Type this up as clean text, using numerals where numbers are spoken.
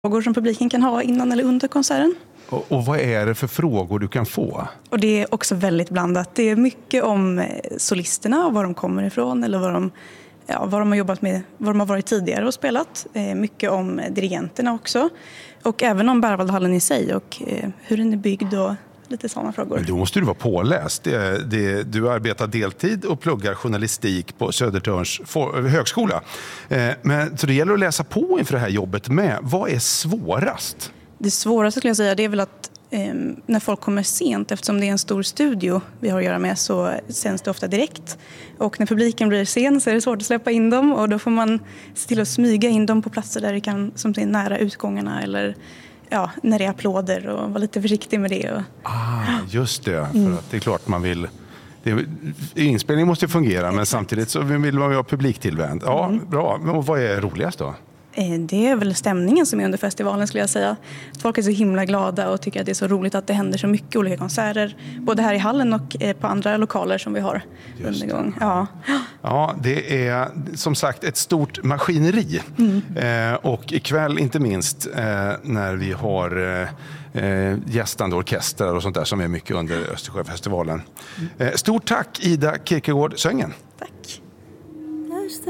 frågor som publiken kan ha innan eller under konserten. Och vad är det för frågor du kan få? Och det är också väldigt blandat. Det är mycket om solisterna och var de kommer ifrån eller vad de har jobbat med, vad de har varit tidigare och spelat. Mycket om dirigenterna också. Och även om Berwaldhallen i sig och hur den är byggd och lite sådana frågor. Men då måste du vara påläst. Du arbetar deltid och pluggar journalistik på Södertörns högskola. Så det gäller att läsa på inför det här jobbet med. Vad är svårast? Det svåraste skulle jag säga det är väl att när folk kommer sent, eftersom det är en stor studio vi har att göra med, så sänds det ofta direkt. Och när publiken blir sen så är det svårt att släppa in dem och då får man se till att smyga in dem på platser där det kan, som är nära utgångarna eller när det är applåder och vara lite försiktig med det. Just det, för att det är klart man vill... Inspelningen måste fungera, men samtidigt så vill man ju ha publiktillvänd. Ja, bra. Men vad är roligast då? Det är väl stämningen som är under festivalen skulle jag säga. Folk är så himla glada och tycker att det är så roligt att det händer så mycket olika konserter. Både här i hallen och på andra lokaler som vi har under gång. Ja, det är som sagt ett stort maskineri. Och ikväll inte minst när vi har gästande orkestrar och sånt där som är mycket under Östersjöfestivalen. Stort tack Ida Kierkegaard Söngen. Tack.